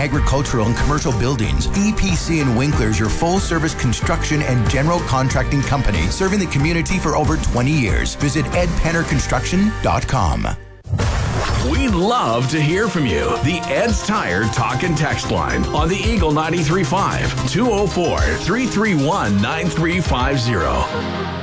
agricultural and commercial buildings, EPC and Winkler is your full-service construction and general contracting company serving the community for over 20 years. Visit edpennerconstruction.com. We'd love to hear from you. The Ed's Tire Talk and Text line on the Eagle 93.5, 204-331-9350.